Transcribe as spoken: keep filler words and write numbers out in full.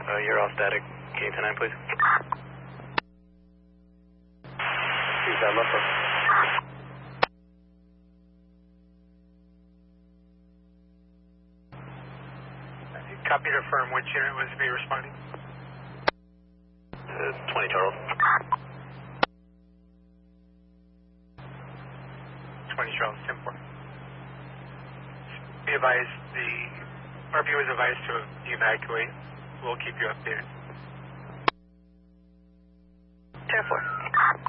Uh, you're all static. Can you ten nine, please? Use that left. Copy to firm, which unit was to be responding? Uh, twenty Charles. twenty Charles, ten four. Be advised, the R P O is advised to evacuate. We'll keep you updated. ten four.